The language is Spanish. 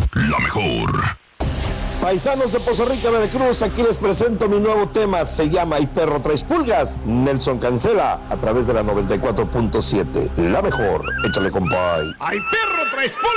La mejor. Paisanos de Poza Rica, Veracruz, aquí les presento mi nuevo tema, se llama "Ay perro 3 pulgas", Nelson Cancela, a través de la 94.7, la mejor, échale compay. ¡Ay perro 3 pulgas!